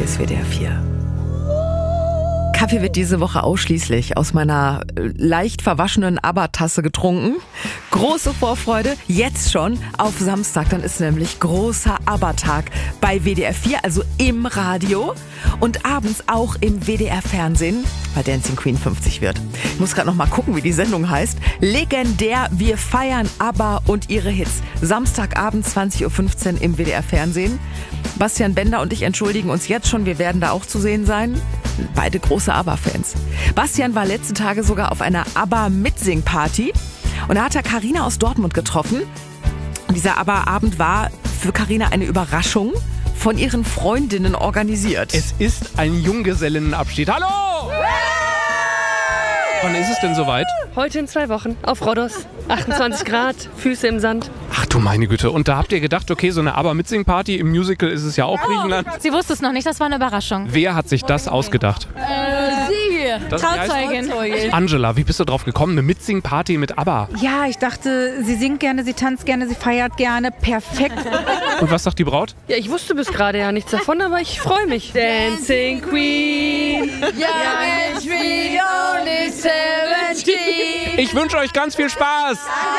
hier ist WDR 4. Kaffee wird diese Woche ausschließlich aus meiner leicht verwaschenen ABBA-Tasse getrunken. Große Vorfreude, jetzt schon auf Samstag. Dann ist nämlich großer ABBA-Tag bei WDR 4, also im Radio. Und abends auch im WDR-Fernsehen, weil Dancing Queen 50 wird. Ich muss gerade noch mal gucken, wie die Sendung heißt. Legendär, wir feiern ABBA und ihre Hits. Samstagabend 20.15 Uhr im WDR-Fernsehen. Bastian Bender und ich entschuldigen uns jetzt schon, wir werden da auch zu sehen sein. Beide große ABBA-Fans. Bastian war letzte Tage sogar auf einer ABBA-Mitsing-Party und da hat er Carina aus Dortmund getroffen. Und dieser ABBA-Abend war für Carina eine Überraschung, von ihren Freundinnen organisiert. Es ist ein Junggesellinnenabschied. Hallo! Wann ist es denn soweit? Heute in 2 Wochen auf Rhodos. 28 Grad, Füße im Sand. Ach du meine Güte. Und da habt ihr gedacht, okay, so eine ABBA-Mitsing-Party, im Musical ist es ja auch Griechenland. Sie wusste es noch nicht, das war eine Überraschung. Wer hat sich das ausgedacht? Sie, Trauzeugin. Angela, wie bist du drauf gekommen? Eine Mitsing-Party mit ABBA. Ja, ich dachte, sie singt gerne, sie tanzt gerne, sie feiert gerne. Perfekt. Und was sagt die Braut? Ja, ich wusste bis gerade ja nichts davon, aber ich freue mich. Dancing Queen, young and free, only 17. Ich wünsche euch ganz viel Spaß.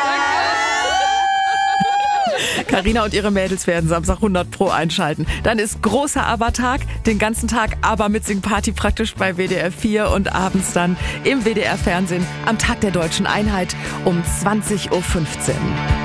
Carina und ihre Mädels werden Samstag 100% einschalten. Dann ist großer ABBA-Tag, den ganzen Tag ABBA-Mitsing-Party praktisch bei WDR 4 und abends dann im WDR-Fernsehen am Tag der Deutschen Einheit um 20.15 Uhr.